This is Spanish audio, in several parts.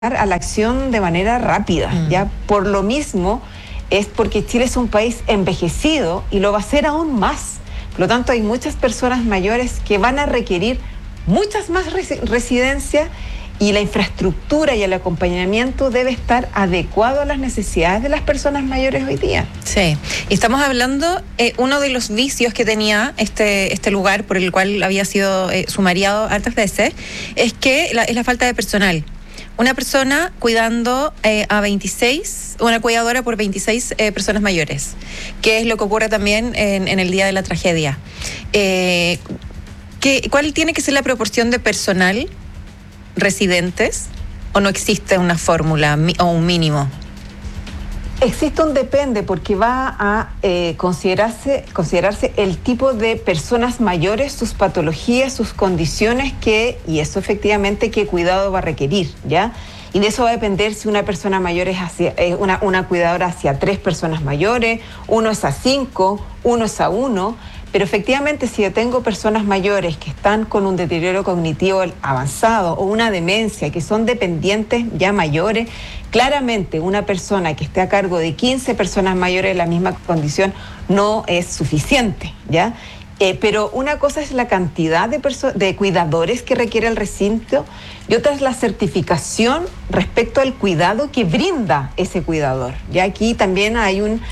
a la acción de manera rápida, ¿ya? Por lo mismo, es porque Chile es un país envejecido y lo va a ser aún más. Por lo tanto, hay muchas personas mayores que van a requerir muchas más residencias y la infraestructura y el acompañamiento debe estar adecuado a las necesidades de las personas mayores hoy día. Sí, y estamos hablando, uno de los vicios que tenía este lugar por el cual había sido sumariado hartas veces, es que es la falta de personal. Una persona cuidando a 26, una cuidadora por 26 personas mayores, que es lo que ocurre también en el día de la tragedia. ¿Cuál tiene que ser la proporción de personal residentes o no existe una fórmula o un mínimo? Existe un depende porque va a considerarse el tipo de personas mayores, sus patologías, sus condiciones y eso efectivamente qué cuidado va a requerir, ¿ya? Y de eso va a depender si una persona mayor es una cuidadora hacia 3 personas mayores, uno es a 5, uno es a 1. Pero efectivamente, si yo tengo personas mayores que están con un deterioro cognitivo avanzado o una demencia, que son dependientes ya mayores, claramente una persona que esté a cargo de 15 personas mayores en la misma condición no es suficiente, ¿ya? Pero una cosa es la cantidad de cuidadores que requiere el recinto y otra es la certificación respecto al cuidado que brinda ese cuidador. Ya aquí también hay un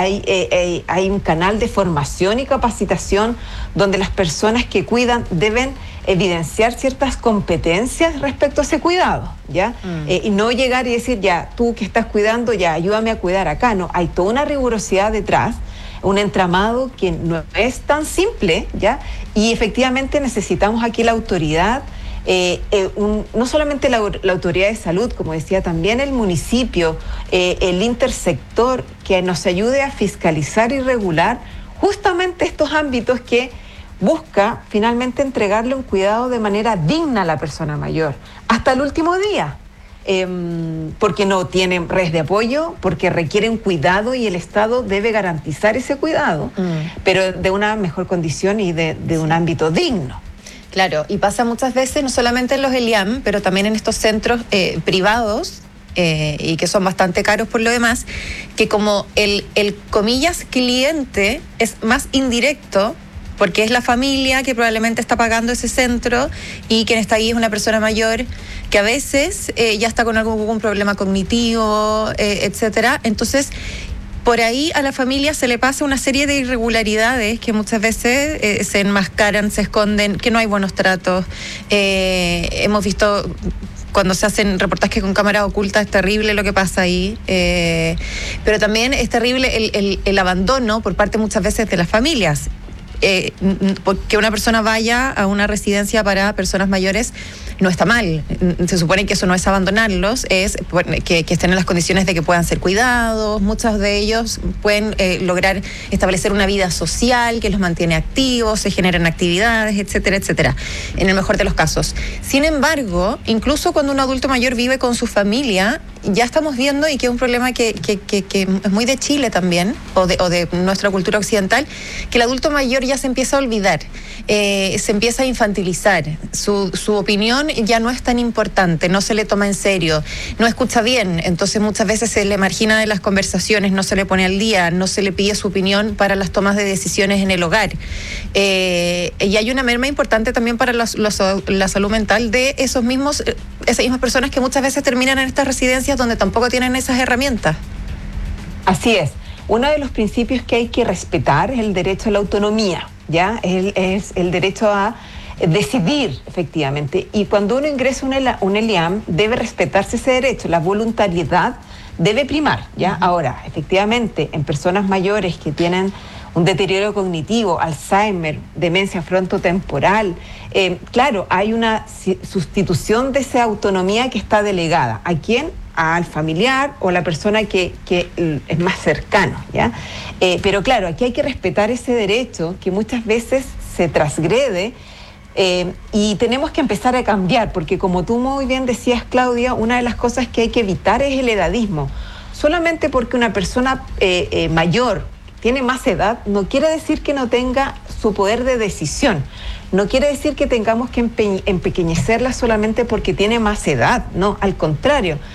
canal de formación y capacitación donde las personas que cuidan deben evidenciar ciertas competencias respecto a ese cuidado, ¿ya? Y no llegar y decir, ya, tú que estás cuidando, ya, ayúdame a cuidar acá. No, hay toda una rigurosidad detrás, un entramado que no es tan simple, ¿ya? Y efectivamente necesitamos aquí la autoridad, no solamente la autoridad de salud, como decía, también el municipio, el intersector, que nos ayude a fiscalizar y regular justamente estos ámbitos que busca finalmente entregarle un cuidado de manera digna a la persona mayor, hasta el último día. Porque no tienen redes de apoyo, porque requieren cuidado y el Estado debe garantizar ese cuidado, pero de una mejor condición y de un ámbito digno. Claro, y pasa muchas veces, no solamente en los ELIAM, pero también en estos centros privados, y que son bastante caros por lo demás, que como el comillas cliente es más indirecto, porque es la familia que probablemente está pagando ese centro y quien está ahí es una persona mayor que a veces ya está con algún problema cognitivo, etcétera. Entonces, por ahí a la familia se le pasa una serie de irregularidades que muchas veces se enmascaran, se esconden, que no hay buenos tratos. Hemos visto cuando se hacen reportajes con cámaras ocultas, es terrible lo que pasa ahí, pero también es terrible el abandono por parte muchas veces de las familias. Que una persona vaya a una residencia para personas mayores no está mal. Se supone que eso no es abandonarlos, es que estén en las condiciones de que puedan ser cuidados. Muchos de ellos pueden lograr establecer una vida social que los mantiene activos, se generan actividades, etcétera, etcétera, en el mejor de los casos. Sin embargo, incluso cuando un adulto mayor vive con su familia, ya estamos viendo, y que es un problema que es muy de Chile también, o de nuestra cultura occidental, que el adulto mayor ya se empieza a olvidar, se empieza a infantilizar, su opinión ya no es tan importante, no se le toma en serio, no escucha bien, entonces muchas veces se le margina de las conversaciones, no se le pone al día, no se le pide su opinión para las tomas de decisiones en el hogar. Y hay una merma importante también para la salud mental de esas mismas personas que muchas veces terminan en estas residencias donde tampoco tienen esas herramientas. Así es. Uno de los principios que hay que respetar es el derecho a la autonomía, ¿ya? Es el derecho a decidir, efectivamente. Y cuando uno ingresa a un ELIAM, debe respetarse ese derecho. La voluntariedad debe primar, ¿ya? Ahora, efectivamente, en personas mayores que tienen un deterioro cognitivo, Alzheimer, demencia frontotemporal, claro, hay una sustitución de esa autonomía que está delegada. ¿A quién? Al familiar o la persona que es más cercano, ¿ya? Pero claro, aquí hay que respetar ese derecho que muchas veces se transgrede, y tenemos que empezar a cambiar, porque como tú muy bien decías, Claudia, una de las cosas que hay que evitar es el edadismo. Solamente porque una persona mayor tiene más edad, no quiere decir que no tenga su poder de decisión. No quiere decir que tengamos que empequeñecerla solamente porque tiene más edad, no, al contrario.